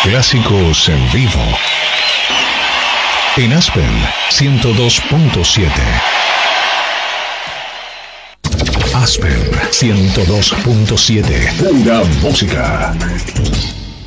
Clásicos en vivo. En Aspen 102.7. Aspen 102.7. Pura música.